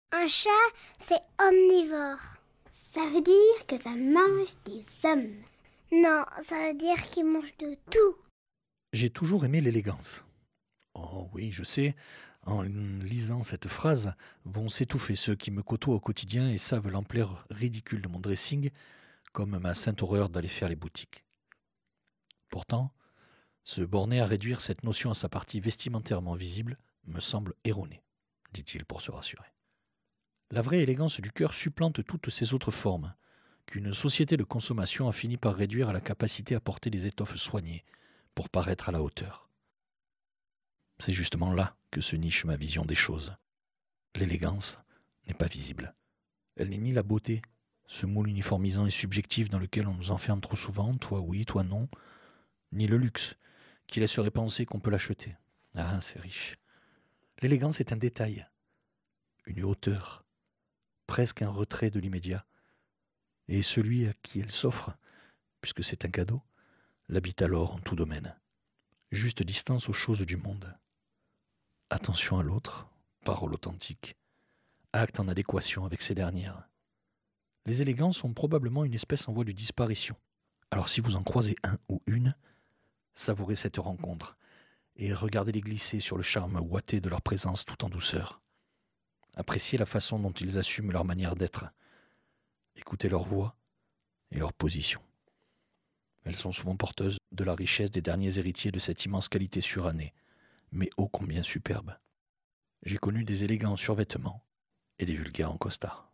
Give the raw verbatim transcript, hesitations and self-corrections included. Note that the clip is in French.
Un chat, c'est omnivore. Ça veut dire que ça mange des hommes. Non, ça veut dire qu'il mange de tout. J'ai toujours aimé l'élégance. Oh oui, je sais, en lisant cette phrase, vont s'étouffer ceux qui me côtoient au quotidien et savent l'ampleur ridicule de mon dressing, comme ma sainte horreur d'aller faire les boutiques. Pourtant, se borner à réduire cette notion à sa partie vestimentairement visible me semble erroné, dit-il pour se rassurer. La vraie élégance du cœur supplante toutes ces autres formes, qu'une société de consommation a fini par réduire à la capacité à porter des étoffes soignées pour paraître à la hauteur. C'est justement là que se niche ma vision des choses. L'élégance n'est pas visible. Elle n'est ni la beauté, ce moule uniformisant et subjectif dans lequel on nous enferme trop souvent, toi oui, toi non, ni le luxe, qui laisserait penser qu'on peut l'acheter. Ah, c'est riche. L'élégance est un détail, une hauteur, presque un retrait de l'immédiat. Et celui à qui elle s'offre, puisque c'est un cadeau, l'habite alors en tout domaine. Juste distance aux choses du monde. Attention à l'autre, parole authentique, acte en adéquation avec ces dernières. Les élégants sont probablement une espèce en voie de disparition. Alors si vous en croisez un ou une, savourez cette rencontre et regardez-les glisser sur le charme ouaté de leur présence tout en douceur. Appréciez la façon dont ils assument leur manière d'être. Écoutez leur voix et leur position. Elles sont souvent porteuses de la richesse des derniers héritiers de cette immense qualité surannée, mais ô combien superbe. J'ai connu des élégants en survêtements et des vulgaires en costard.